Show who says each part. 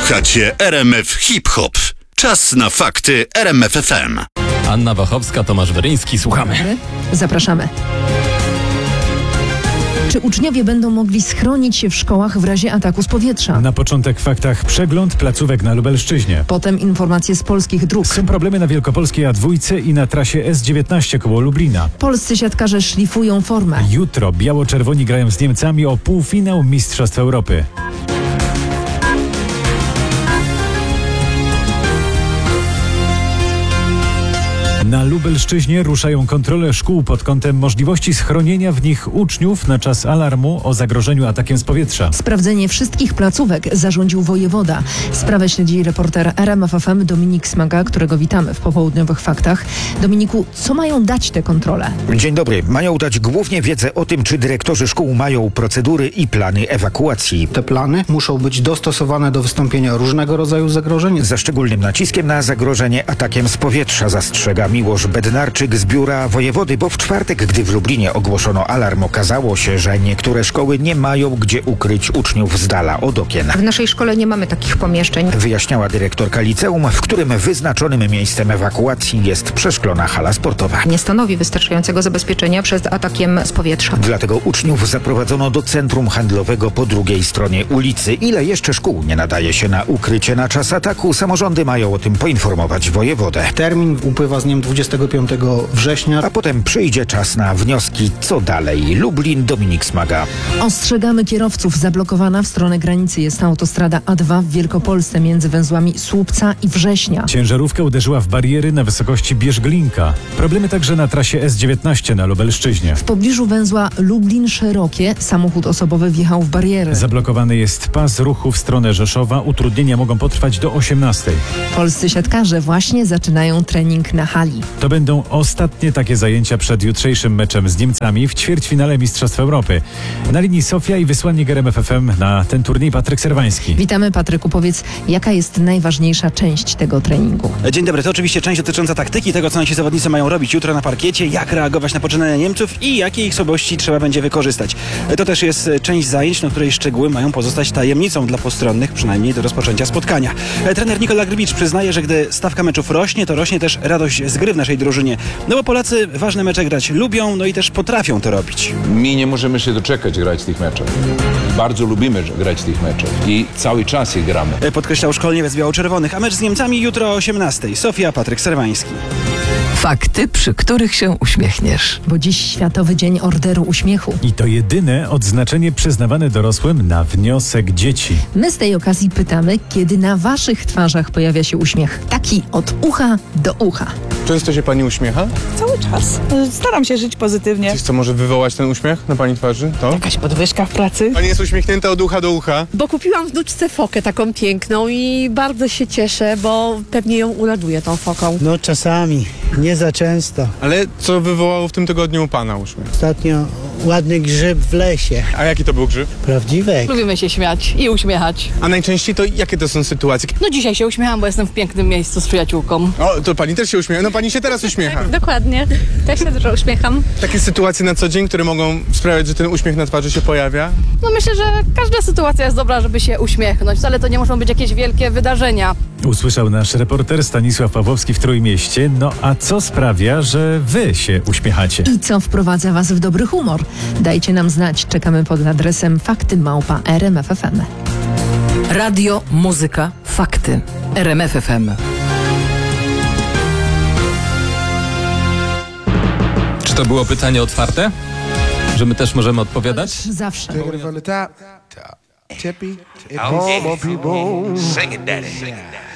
Speaker 1: Słuchacie RMF Hip Hop. Czas na fakty RMF FM.
Speaker 2: Anna Wachowska, Tomasz Weryński, słuchamy.
Speaker 3: Zapraszamy. Czy uczniowie będą mogli schronić się w szkołach w razie ataku z powietrza?
Speaker 4: Na początek w faktach przegląd placówek na Lubelszczyźnie.
Speaker 3: Potem informacje z polskich dróg.
Speaker 4: Są problemy na Wielkopolskiej A2 i na trasie S19 koło Lublina.
Speaker 3: Polscy siatkarze szlifują formę.
Speaker 4: Jutro biało-czerwoni grają z Niemcami o półfinał Mistrzostw Europy. Na Lubelszczyźnie ruszają kontrole szkół pod kątem możliwości schronienia w nich uczniów na czas alarmu o zagrożeniu atakiem z powietrza.
Speaker 3: Sprawdzenie wszystkich placówek zarządził wojewoda. Sprawę śledzi reporter RMF FM Dominik Smaga, którego witamy w popołudniowych faktach. Dominiku, co mają dać te kontrole?
Speaker 5: Dzień dobry. Mają dać głównie wiedzę o tym, czy dyrektorzy szkół mają procedury i plany ewakuacji.
Speaker 6: Te plany muszą być dostosowane do wystąpienia różnego rodzaju zagrożeń.
Speaker 5: Ze szczególnym naciskiem na zagrożenie atakiem z powietrza, zastrzega Miłosz Bednarczyk z biura wojewody, bo w czwartek, gdy w Lublinie ogłoszono alarm, okazało się, że niektóre szkoły nie mają gdzie ukryć uczniów z dala od okien.
Speaker 7: W naszej szkole nie mamy takich pomieszczeń.
Speaker 5: Wyjaśniała dyrektorka liceum, w którym wyznaczonym miejscem ewakuacji jest przeszklona hala sportowa.
Speaker 7: Nie stanowi wystarczającego zabezpieczenia przed atakiem z powietrza.
Speaker 5: Dlatego uczniów zaprowadzono do centrum handlowego po drugiej stronie ulicy. Ile jeszcze szkół nie nadaje się na ukrycie na czas ataku, samorządy mają o tym poinformować wojewodę.
Speaker 6: Termin upływa z dniem 25 września.
Speaker 5: A potem przyjdzie czas na wnioski. Co dalej? Lublin, Dominik Smaga.
Speaker 3: Ostrzegamy kierowców. Zablokowana w stronę granicy jest autostrada A2 w Wielkopolsce między węzłami Słupca i Września.
Speaker 4: Ciężarówka uderzyła w bariery na wysokości Bierzglinka. Problemy także na trasie S19 na Lubelszczyźnie.
Speaker 3: W pobliżu węzła Lublin-Szerokie samochód osobowy wjechał w barierę.
Speaker 4: Zablokowany jest pas ruchu w stronę Rzeszowa. Utrudnienia mogą potrwać do 18:00.
Speaker 3: Polscy siatkarze właśnie zaczynają trening na hali.
Speaker 4: To będą ostatnie takie zajęcia przed jutrzejszym meczem z Niemcami w ćwierćfinale Mistrzostw Europy. Na linii Sofia i wysłannik RMF FM na ten turniej Patryk Serwański.
Speaker 3: Witamy, Patryku. Powiedz, jaka jest najważniejsza część tego treningu?
Speaker 8: Dzień dobry, to oczywiście część dotycząca taktyki, tego co nasi zawodnicy mają robić jutro na parkiecie, jak reagować na poczynania Niemców i jakie ich słabości trzeba będzie wykorzystać. To też jest część zajęć, na której szczegóły mają pozostać tajemnicą dla postronnych, przynajmniej do rozpoczęcia spotkania. Trener Nikola Grbicz przyznaje, że gdy stawka meczów rośnie, to rośnie też radość z gry w naszej drużynie. No bo Polacy ważne mecze grać lubią, no i też potrafią to robić.
Speaker 9: My nie możemy się doczekać grać tych meczów. Bardzo lubimy grać tych meczów i cały czas ich gramy.
Speaker 8: Podkreślał szkoleniec biało-czerwonych, a mecz z Niemcami jutro o 18:00. Sofia, Patryk Serwański.
Speaker 10: Fakty, przy których się uśmiechniesz.
Speaker 3: Bo dziś Światowy Dzień Orderu Uśmiechu.
Speaker 4: I to jedyne odznaczenie przyznawane dorosłym na wniosek dzieci.
Speaker 3: My z tej okazji pytamy, kiedy na waszych twarzach pojawia się uśmiech. Taki od ucha do ucha.
Speaker 11: Często się pani uśmiecha?
Speaker 12: Cały czas. Staram się żyć pozytywnie.
Speaker 11: Co może wywołać ten uśmiech na pani twarzy? To?
Speaker 12: Jakaś podwyżka w pracy.
Speaker 11: Pani jest uśmiechnięta od ucha do ucha?
Speaker 13: Bo kupiłam wnuczce fokę taką piękną i bardzo się cieszę, bo pewnie ją uraduję tą foką.
Speaker 14: No czasami, nie za często.
Speaker 11: Ale co wywołało w tym tygodniu u pana uśmiech?
Speaker 14: Ostatnio ładny grzyb w lesie.
Speaker 11: A jaki to był grzyb?
Speaker 14: Prawdziwek.
Speaker 13: Lubimy się śmiać i uśmiechać.
Speaker 11: A najczęściej to jakie to są sytuacje?
Speaker 13: No dzisiaj się uśmiecham, bo jestem w pięknym miejscu z przyjaciółką.
Speaker 11: O, to pani też się uśmiecha. No pani się teraz uśmiecha.
Speaker 13: Dokładnie. Też się dużo uśmiecham.
Speaker 11: Takie sytuacje na co dzień, które mogą sprawiać, że ten uśmiech na twarzy się pojawia?
Speaker 13: No myślę, że każda sytuacja jest dobra, żeby się uśmiechnąć, ale to nie muszą być jakieś wielkie wydarzenia.
Speaker 4: Usłyszał nasz reporter Stanisław Pawłowski w Trójmieście. No a co sprawia, że wy się uśmiechacie?
Speaker 3: I co wprowadza was w dobry humor? Dajcie nam znać. Czekamy pod adresem fakty@rmf.fm.
Speaker 10: Radio, muzyka, fakty. RMF FM.
Speaker 2: Czy to było pytanie otwarte? Że my też możemy odpowiadać?
Speaker 3: Zawsze.
Speaker 15: Tippy, all my people, sing it, daddy.